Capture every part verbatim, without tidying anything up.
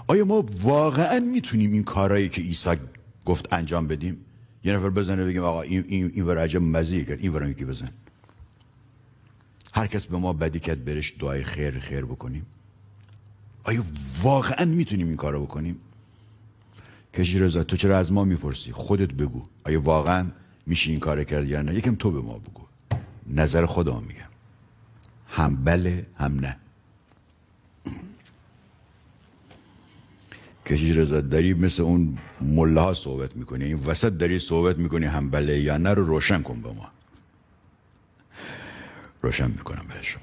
آیا ما واقعا میتونیم این کارهایی که عیسی گفت انجام بدیم؟ یه نفر بزنه بگیم آقا این این این ور عجب مزیه کرد، این ورم یکی بزن. هر کس به ما بدی کرد برش دعای خیر خیر بکنیم. آیا واقعا میتونیم این کارو بکنیم؟ کشی رضا تو چرا از ما میپرسی؟ خودت بگو آیا واقعا میشه این کارو کرد یا نه؟ یکم تو به ما بگو. نظر خودم میگم، هم بله هم نه. کشی رضا داری مثل اون مله ها صحبت میکنی، این وسط داری صحبت میکنی هم بله یا نه رو روشن کن به ما. روشن میکنم برای شما.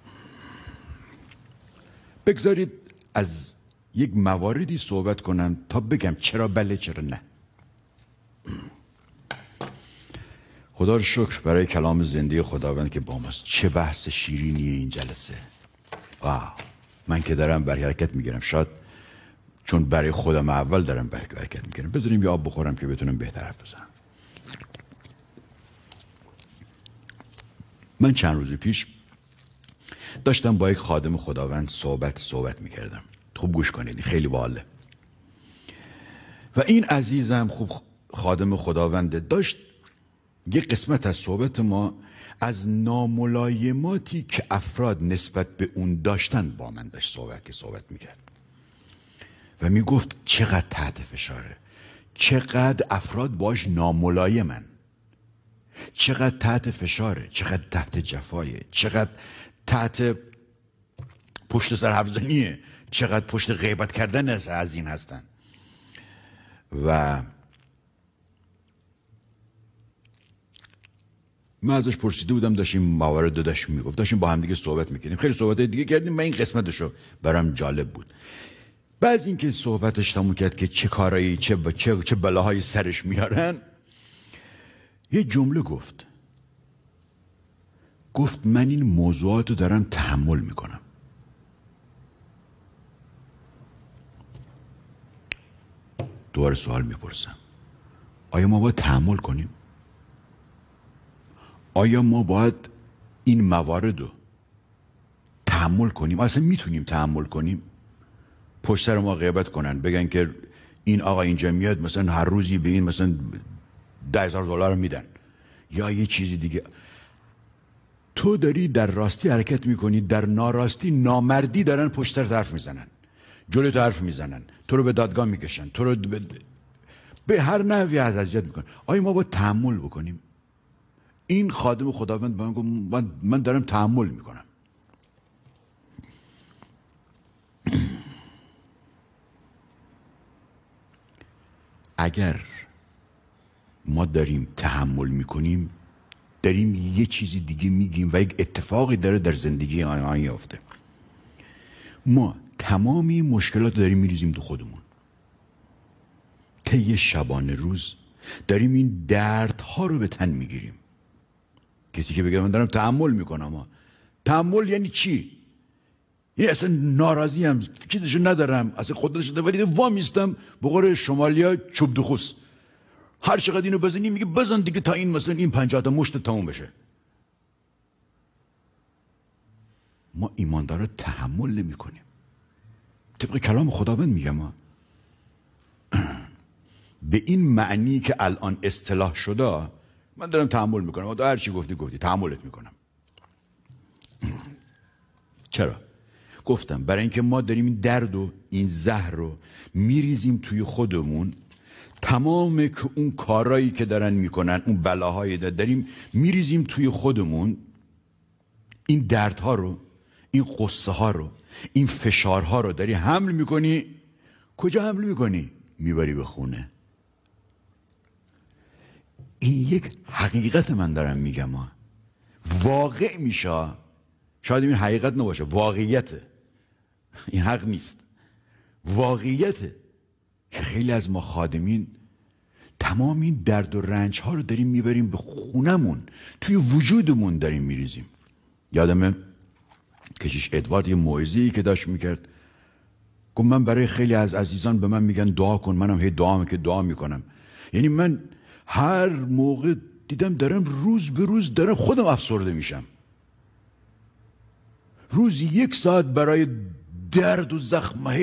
بگذارید از یک مواردی صحبت کنم تا بگم چرا بله چرا نه. خدا رو شکر برای کلام زنده خداوند که با ماست. چه بحث شیرینیه این جلسه. واو. من که دارم بر حرکت میگیرم، شاید چون برای خودم اول دارم بر حرکت میگیرم. بذاریم یه آب بخورم که بتونم بهتر حرف بزنم. من چند روز پیش داشتم با یک خادم خداوند صحبت صحبت میکردم. خوب گوش کنید، خیلی باحاله. و این عزیزم خوب خادم خداونده داشت یک قسمت از صحبت ما از ناملایماتی که افراد نسبت به اون داشتن با من داشت صحبت که صحبت میکرد و میگفت چقدر تحت فشاره، چقدر افراد باش ناملایمن، چقدر تحت فشاره، چقدر تحت جفایه، چقدر تحت پشت سر حفظانیه، چقدر پشت غیبت کردن از این هستن. و من ازش پرسیده بودم، داشتیم موارد داشت میگفت، داشتیم با هم دیگه صحبت میکنیم، خیلی صحبت دیگه کردیم. من این قسمتشو برام جالب بود. بعد اینکه صحبتش تموم کرد که چه کارایی چه با چه چه بلاهای سرش میارن، یه جمله گفت. گفت من این موضوعات رو دارم تحمل میکنم. دوباره سوال میپرسم، آیا ما باید تحمل کنیم؟ آیا ما باید این موارد رو تحمل کنیم؟ اصلا میتونیم تحمل کنیم؟ پشت سر ما غیبت کنن، بگن که این آقا اینجا میاد مثلا هر روزی به این مثلا ده هزار دلار میدن یا یه چیزی دیگه. تو داری در راستی حرکت میکنی، در ناراستی نامردی دارن پشت سر حرف میزنن، جلوی تو حرف میزنن، تو رو به دادگاه میکشن، تو رو به, به هر نحوی از اذیت میکنن. آیا ما باید تحمل بکنیم؟ این خادم خداوند به من گفت من, من دارم تحمل میکنم. اگر ما داریم تحمل میکنیم، داریم یه چیزی دیگه میگیم و یک اتفاقی داره در زندگی آن یافته. ما تمامی مشکلات داریم میریزیم تو خودمون. طی شبانه روز داریم این دردها رو به تن میگیریم. کسی که بگه من دارم تحمل میکنم، ما تحمل یعنی چی؟ یعنی اصلا ناراضی هم چیزشو ندارم، اصلا قدرتشو ندارم، ولی وامیستم به قول شمالیا چوب دخوس، هر چقدر اینو بزنی میگه بزن دیگه تا این مثلا این پنجاه تا مشت تموم بشه. ما ایماندارا تحمل نمی کنیم. طبق کلام خداوند میگم ما به این معنی که الان اصطلاح شده من دارم تحمل میکنم، هر چی گفتی گفتی تحملت میکنم. چرا؟ گفتم برای اینکه ما داریم این درد و این زهر رو میریزیم توی خودمون. تمام که اون کارایی که دارن میکنن، اون بلاهایی داریم میریزیم توی خودمون. این دردها رو، این قصه ها رو، این فشارها رو داری حمل میکنی. کجا حمل میکنی؟ میبری به خونه. این یک حقیقت من دارم میگم، ما واقع میشه. شاید این حقیقت نباشه، واقعیته. این حق نیست، واقعیته که خیلی از ما خادمین تمام این درد و رنج ها رو داریم میبریم به خونمون، توی وجودمون داریم میریزیم. یادمه کشیش ادوارد یه موعظه‌ای که داشت میکرد، گفت من برای خیلی از عزیزان به من میگن دعا کن، منم هی دعا که دعا میکنم. یعنی من هر موقع دیدم دارم روز به روز دارم خودم افسرده میشم. روزی یک ساعت برای درد و زخم